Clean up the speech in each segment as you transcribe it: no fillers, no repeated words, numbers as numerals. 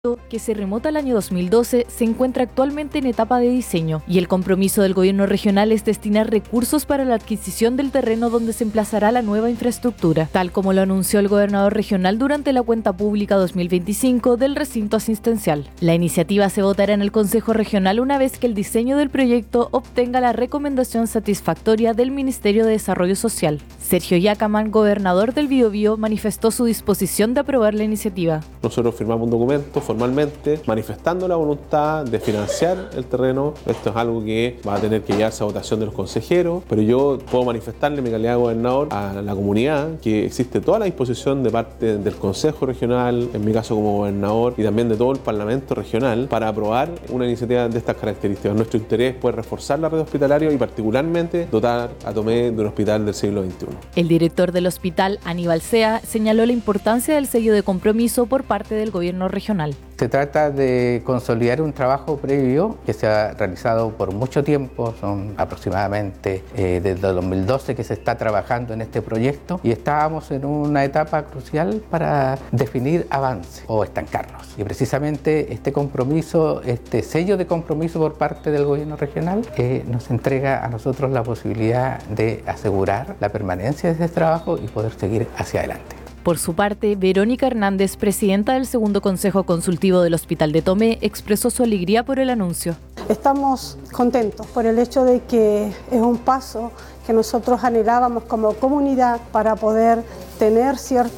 que se remota al año 2012, se encuentra actualmente en etapa de diseño y el compromiso del gobierno regional es destinar recursos para la adquisición del terreno donde se emplazará la nueva infraestructura, tal como lo anunció el gobernador regional durante la cuenta pública 2025 del recinto asistencial. La iniciativa se votará en el Consejo Regional una vez que el diseño del proyecto obtenga la recomendación satisfactoria del Ministerio de Desarrollo Social. Sergio Yacaman, gobernador del Biobío, manifestó su disposición de aprobar la iniciativa. Nosotros firmamos un documento formalmente manifestando la voluntad de financiar el terreno. Esto es algo que va a tener que llevarse a votación de los consejeros, pero yo puedo manifestarle en mi calidad de gobernador a la comunidad que existe toda la disposición de parte del Consejo Regional, en mi caso como gobernador, y también de todo el Parlamento Regional para aprobar una iniciativa de estas características. Nuestro interés es reforzar la red hospitalaria y particularmente dotar a Tomé de un hospital del siglo XXI. El director del hospital, Aníbal Sea, señaló la importancia del sello de compromiso por parte del gobierno regional. Se trata de consolidar un trabajo previo que se ha realizado por mucho tiempo, son aproximadamente desde 2012 que se está trabajando en este proyecto y estábamos en una etapa crucial para definir avance o estancarnos. Y precisamente este compromiso, este sello de compromiso por parte del gobierno regional nos entrega a nosotros la posibilidad de asegurar la permanencia de este trabajo y poder seguir hacia adelante. Por su parte, Verónica Hernández, presidenta del segundo Consejo Consultivo del Hospital de Tomé, expresó su alegría por el anuncio. Estamos contentos por el hecho de que es un paso que nosotros anhelábamos como comunidad para poder tener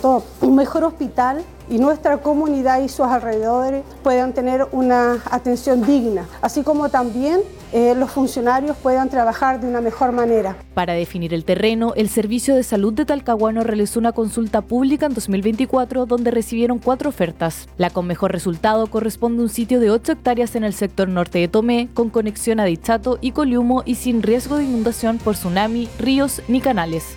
un mejor hospital y nuestra comunidad y sus alrededores puedan tener una atención digna, así como también los funcionarios puedan trabajar de una mejor manera. Para definir el terreno, el Servicio de Salud de Talcahuano realizó una consulta pública en 2024 donde recibieron 4 ofertas. La con mejor resultado corresponde a un sitio de 8 hectáreas en el sector norte de Tomé, con conexión a Dichato y Coliumo y sin riesgo de inundación por tsunami, ríos ni canales.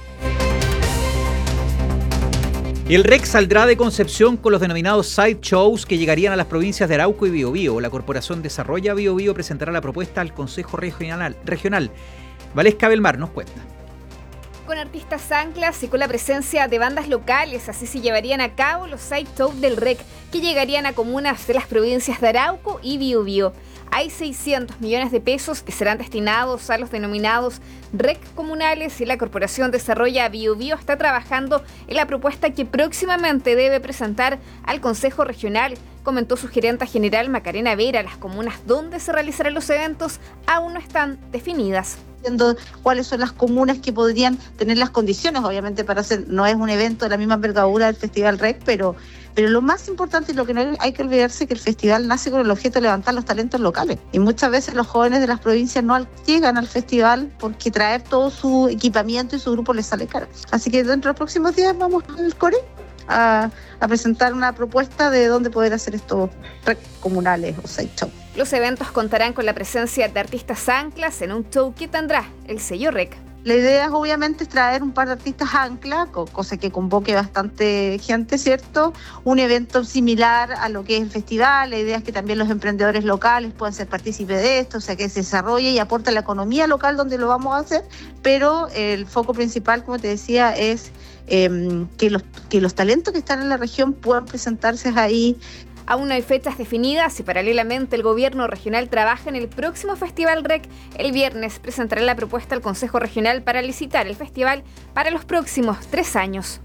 Y el REC saldrá de Concepción con los denominados side shows que llegarían a las provincias de Arauco y Biobío. La Corporación Desarrolla Biobío presentará la propuesta al Consejo Regional. Valesca Belmar nos cuenta. Con artistas anclas y con la presencia de bandas locales, así se llevarían a cabo los side shows del REC, que llegarían a comunas de las provincias de Arauco y Biobío. Hay 600 millones de pesos que serán destinados a los denominados REC comunales y la Corporación Desarrolla Biobío está trabajando en la propuesta que próximamente debe presentar al Consejo Regional, comentó su gerenta general Macarena Vera. Las comunas donde se realizarán los eventos aún no están definidas. Cuáles son las comunas que podrían tener las condiciones, obviamente para hacer, no es un evento de la misma envergadura del Festival REC, pero lo más importante y lo que no hay que olvidarse es que el festival nace con el objeto de levantar los talentos locales y muchas veces los jóvenes de las provincias no llegan al festival porque traer todo su equipamiento y su grupo les sale caro. Así que dentro de los próximos días vamos al CORE a presentar una propuesta de dónde poder hacer estos REC comunales o side show. Los eventos contarán con la presencia de artistas anclas en un show que tendrá el sello REC. La idea es obviamente traer un par de artistas ancla, cosa que convoque bastante gente, ¿cierto? Un evento similar a lo que es el festival. La idea es que también los emprendedores locales puedan ser partícipes de esto, o sea, que se desarrolle y aporte a la economía local donde lo vamos a hacer, pero el foco principal, como te decía, es que los talentos que están en la región puedan presentarse ahí. Aún no hay fechas definidas y paralelamente el gobierno regional trabaja en el próximo Festival REC. El viernes presentará la propuesta al Consejo Regional para licitar el festival para los próximos 3 años.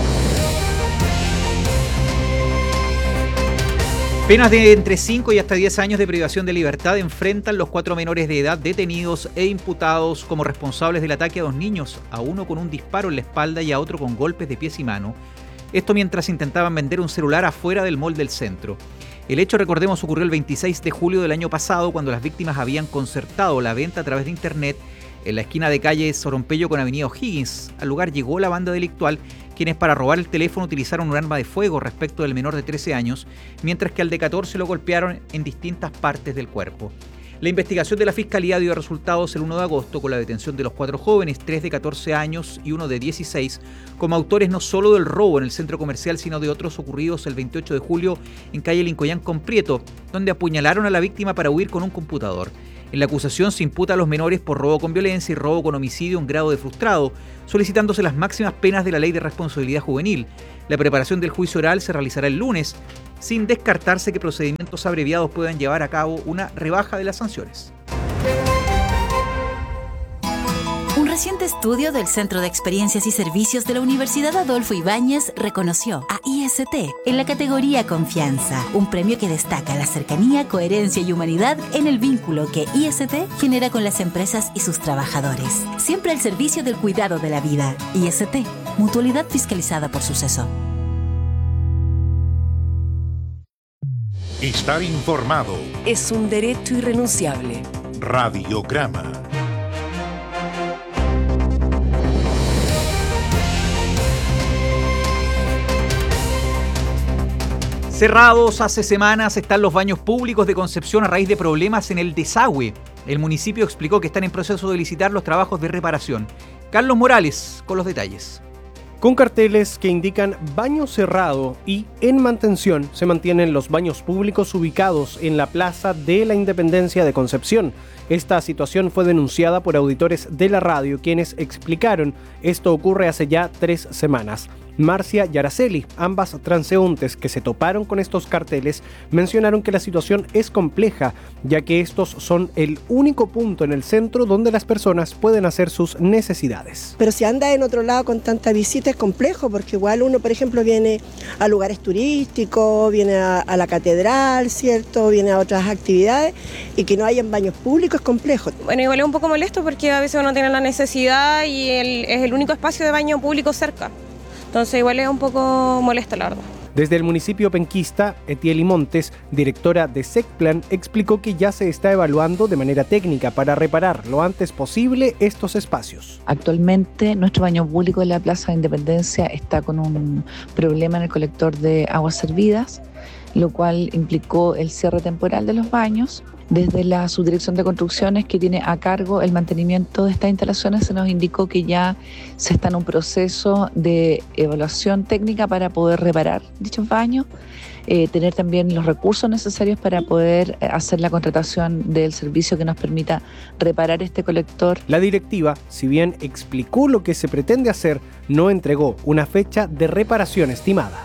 Penas de entre 5 y hasta 10 años de privación de libertad enfrentan los 4 menores de edad detenidos e imputados como responsables del ataque a 2 niños, a uno con un disparo en la espalda y a otro con golpes de pies y mano. Esto mientras intentaban vender un celular afuera del mall del centro. El hecho, recordemos, ocurrió el 26 de julio del año pasado, cuando las víctimas habían concertado la venta a través de internet en la esquina de calle Sorompello con avenida O'Higgins. Al lugar llegó la banda delictual, quienes para robar el teléfono utilizaron un arma de fuego respecto del menor de 13 años, mientras que al de 14 lo golpearon en distintas partes del cuerpo. La investigación de la Fiscalía dio resultados el 1 de agosto con la detención de los 4 jóvenes, 3 de 14 años y 1 de 16, como autores no solo del robo en el centro comercial, sino de otros ocurridos el 28 de julio en calle Lincoyán con Prieto, donde apuñalaron a la víctima para huir con un computador. En la acusación se imputa a los menores por robo con violencia y robo con homicidio en grado de frustrado, solicitándose las máximas penas de la Ley de Responsabilidad Juvenil. La preparación del juicio oral se realizará el lunes sin descartarse que procedimientos abreviados puedan llevar a cabo una rebaja de las sanciones. Un reciente estudio del Centro de Experiencias y Servicios de la Universidad Adolfo Ibáñez reconoció a IST en la categoría Confianza, un premio que destaca la cercanía, coherencia y humanidad en el vínculo que IST genera con las empresas y sus trabajadores. Siempre al servicio del cuidado de la vida. IST, mutualidad fiscalizada por Suceso. Estar informado es un derecho irrenunciable. Radiograma. Cerrados hace semanas están los baños públicos de Concepción a raíz de problemas en el desagüe. El municipio explicó que están en proceso de licitar los trabajos de reparación. Carlos Morales con los detalles. Con carteles que indican baño cerrado y en mantención se mantienen los baños públicos ubicados en la Plaza de la Independencia de Concepción. Esta situación fue denunciada por auditores de la radio, quienes explicaron esto ocurre hace ya 3 semanas. Marcia y Araceli, ambas transeúntes que se toparon con estos carteles, mencionaron que la situación es compleja, ya que estos son el único punto en el centro donde las personas pueden hacer sus necesidades. Pero si anda en otro lado con tanta visita es complejo, porque igual uno, por ejemplo, viene a lugares turísticos, viene a la catedral, ¿cierto? Viene a otras actividades, y que no hayan baños públicos es complejo. Bueno, igual es un poco molesto porque a veces uno tiene la necesidad y es el único espacio de baño público cerca. Entonces igual es un poco molesto, la verdad. Desde el municipio penquista, Etieli Montes, directora de SECPLAN, explicó que ya se está evaluando de manera técnica para reparar lo antes posible estos espacios. Actualmente nuestro baño público de la Plaza de Independencia está con un problema en el colector de aguas servidas, lo cual implicó el cierre temporal de los baños. Desde la Subdirección de Construcciones, que tiene a cargo el mantenimiento de estas instalaciones, se nos indicó que ya se está en un proceso de evaluación técnica para poder reparar dichos baños, tener también los recursos necesarios para poder hacer la contratación del servicio que nos permita reparar este colector. La directiva, si bien explicó lo que se pretende hacer, no entregó una fecha de reparación estimada.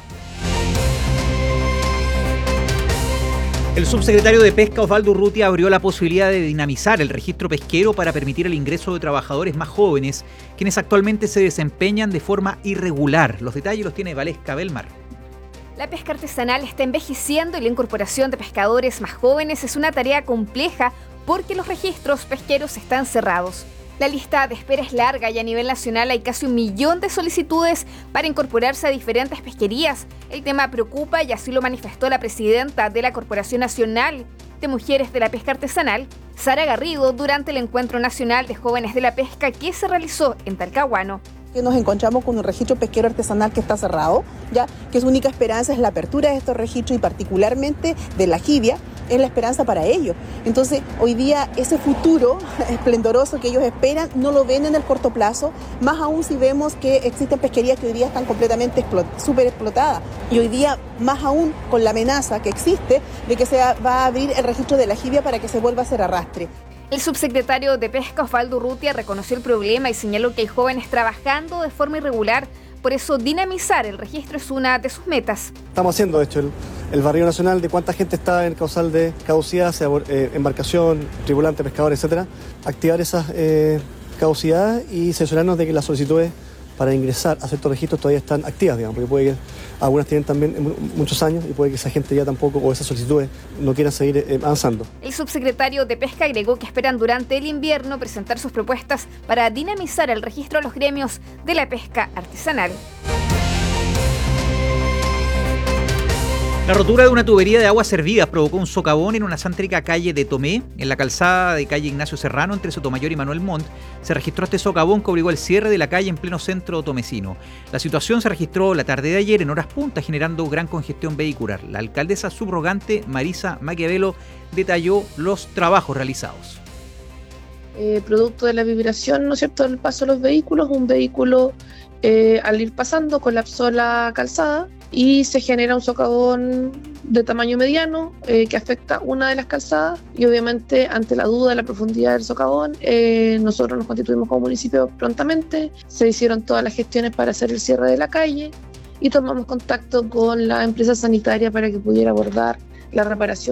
El subsecretario de Pesca, Osvaldo Urrutia, abrió la posibilidad de dinamizar el registro pesquero para permitir el ingreso de trabajadores más jóvenes, quienes actualmente se desempeñan de forma irregular. Los detalles los tiene Valesca Belmar. La pesca artesanal está envejeciendo y la incorporación de pescadores más jóvenes es una tarea compleja porque los registros pesqueros están cerrados. La lista de espera es larga y a nivel nacional hay casi 1 millón de solicitudes para incorporarse a diferentes pesquerías. El tema preocupa y así lo manifestó la presidenta de la Corporación Nacional de Mujeres de la Pesca Artesanal, Sara Garrido, durante el Encuentro Nacional de Jóvenes de la Pesca que se realizó en Talcahuano. Nos encontramos con un registro pesquero artesanal que está cerrado, ya que su única esperanza es la apertura de estos registros y particularmente de la jibia, es la esperanza para ellos. Entonces, hoy día ese futuro esplendoroso que ellos esperan no lo ven en el corto plazo, más aún si vemos que existen pesquerías que hoy día están completamente súper explotadas. Y hoy día, más aún con la amenaza que existe de que se va a abrir el registro de la jibia para que se vuelva a hacer arrastre. El subsecretario de Pesca, Osvaldo Urrutia, reconoció el problema y señaló que hay jóvenes trabajando de forma irregular. Por eso, dinamizar el registro es una de sus metas. Estamos haciendo, de hecho, el barrido nacional de cuánta gente está en causal de caducidad, sea embarcación, tripulante, pescador, etcétera. Activar esas caducidades y asegurarnos de que las solicitudes para ingresar a ciertos registros todavía están activas, digamos, porque puede que algunas tienen también muchos años y puede que esa gente ya tampoco, o esas solicitudes, no quieran seguir avanzando. El subsecretario de Pesca agregó que esperan durante el invierno presentar sus propuestas para dinamizar el registro de los gremios de la pesca artesanal. La rotura de una tubería de aguas servidas provocó un socavón en una céntrica calle de Tomé, en la calzada de calle Ignacio Serrano, entre Sotomayor y Manuel Montt. Se registró este socavón que obligó el cierre de la calle en pleno centro tomecino. La situación se registró la tarde de ayer en horas puntas, generando gran congestión vehicular. La alcaldesa subrogante Marisa Maquiavelo detalló los trabajos realizados. Producto de la vibración, ¿no es cierto?, del paso de los vehículos, un vehículo al ir pasando colapsó la calzada y se genera un socavón de tamaño mediano que afecta una de las calzadas y obviamente ante la duda de la profundidad del socavón nosotros nos constituimos como municipio prontamente, se hicieron todas las gestiones para hacer el cierre de la calle y tomamos contacto con la empresa sanitaria para que pudiera abordar la reparación